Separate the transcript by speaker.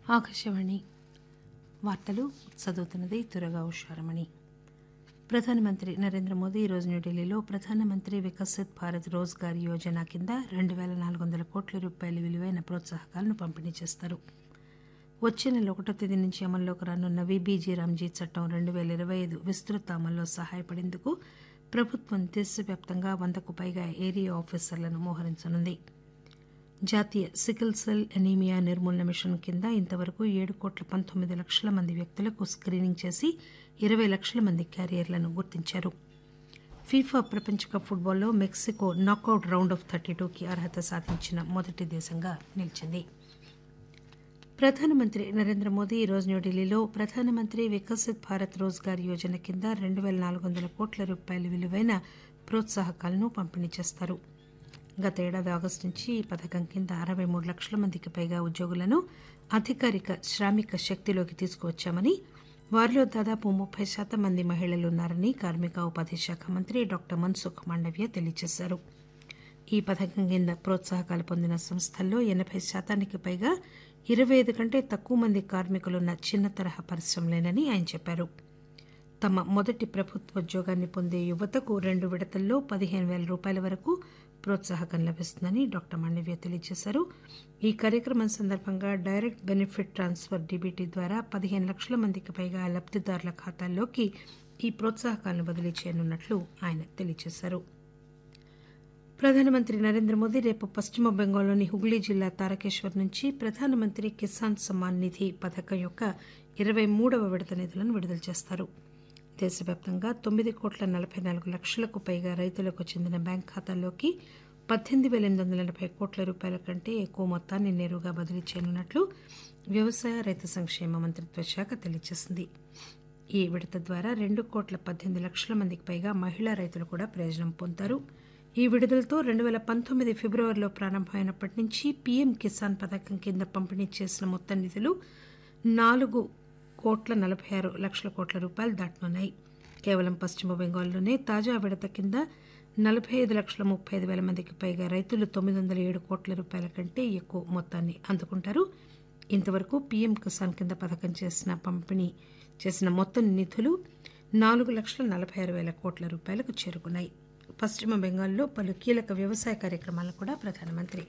Speaker 1: ఆకాశవాణి వార్తలు చదువుతున్నది తురగా ఉషారమణి. ప్రధానమంత్రి నరేంద్ర మోదీ ఈరోజు న్యూఢిల్లీలో ప్రధానమంత్రి వికసిత్ భారత్ రోజ్గార్ యోజన కింద 2400 కోట్ల రూపాయల విలువైన ప్రోత్సాహకాలను పంపిణీ చేస్తారు. వచ్చే నెల 1వ తేదీ నుంచి అమల్లోకి రానున్న వీబీజీ రామ్జీ చట్టం 2025 విస్తృత అమల్లో సహాయపడేందుకు ప్రభుత్వం దేశవ్యాప్తంగా 100కు పైగా ఏరియా ఆఫీసర్లను మోహరించనుంది. జాతీయ సికిల్ సెల్ ఎనీమియా నిర్మూలన మిషన్ కింద ఇంతవరకు 7,19,00,000 మంది వ్యక్తులకు స్కీనింగ్ చేసి 20 లక్షల మంది క్యారియర్లను గుర్తించారు. ఫీఫా ప్రపంచ cup ఫుట్బాల్లో Mexico knockout round of 32కి అర్హత సాధించిన మొదటి దేశంగా నిలిచింది. ప్రధానమంత్రి నరేంద్ర మోదీ ఈరోజు న్యూఢిల్లీలో ప్రధానమంత్రి వికసిత్ భారత్ రోజ్గార్ యోజన కింద 2400 కోట్ల రూపాయల విలువైన ప్రోత్సాహకాలను పంపిణీ చేస్తారు. గత ఏడాది ఆగస్టు నుంచి ఈ పథకం కింద 63 లక్షల మందికి పైగా ఉద్యోగులను అధికారిక శ్రామిక శక్తిలోకి తీసుకువచ్చామని, వారిలో దాదాపు 30% మంది మహిళలున్నారని కార్మిక ఉపాధి శాఖ మంత్రి డాక్టర్ మన్సుఖ్ మాండవ్య తెలియజేశారు. ఈ పథకం కింద ప్రోత్సాహకాలు పొందిన సంస్థల్లో 80% పైగా 25 కంటే తక్కువ మంది కార్మికులున్న చిన్న తరహా పరిశ్రమలేనని ఆయన చెప్పారు. తమ మొదటి ప్రభుత్వోద్యోగాన్ని పొందే యువతకు 2 విడతల్లో 15,000 రూపాయల వరకు ప్రోత్సాహకం లభిస్తుందని డాక్టర్ మాండవ్య తెలియజేశారు. ఈ కార్యక్రమం సందర్భంగా డైరెక్ట్ బెనిఫిట్ ట్రాన్స్ఫర్ డీబీటీ ద్వారా 15 లక్షల మందికి పైగా లబ్దిదారుల ఖాతాల్లోకి ఈ ప్రోత్సాహకాలను బదిలీ చేయనున్నట్లు ఆయన తెలియజేశారు. ప్రధానమంత్రి నరేంద్ర మోదీ రేపు పశ్చిమ బెంగాల్లోని హుగ్లీ జిల్లా తారకేశ్వర్ నుంచి ప్రధానమంత్రి కిసాన్ సమ్మాన్ నిధి పథకం యొక్క 23వ విడత నిధులను విడుదల చేస్తారు. దేశవ్యాప్తంగా 9,44,00,000కు పైగా రైతులకు చెందిన బ్యాంకు ఖాతాల్లోకి 18,880 కోట్ల రూపాయల కంటే ఎక్కువ మొత్తాన్ని నేరుగా బదిలీ చేయనున్నట్లు వ్యవసాయ రైతు సంక్షేమ మంత్రిత్వ శాఖ తెలియజేసింది. ఈ విడత ద్వారా 2,18,00,000 మందికి పైగా మహిళా రైతులు కూడా ప్రయోజనం పొందుతారు. ఈ విడుదలతో 2019 ఫిబ్రవరిలో ప్రారంభమైనప్పటి నుంచి పీఎం కిసాన్ పథకం కింద పంపిణీ చేసిన మొత్తం నిధులు 4,46,00,000 కోట్ల రూపాయలు దాటనున్నాయి. కేవలం పశ్చిమ బెంగాల్లోనే తాజా విడత కింద 45,35,000 మందికి పైగా రైతులు 907 కోట్ల రూపాయల కంటే ఎక్కువ మొత్తాన్ని అందుకుంటారు. ఇంతవరకు పీఎం కిసాన్ కింద పథకం పంపిణీ చేసిన మొత్తం నిధులు 4,46,000 కోట్ల రూపాయలకు చేరుకున్నాయి. పశ్చిమ బెంగాల్లో పలు కీలక వ్యవసాయ కార్యక్రమాలను కూడా ప్రధానమంత్రి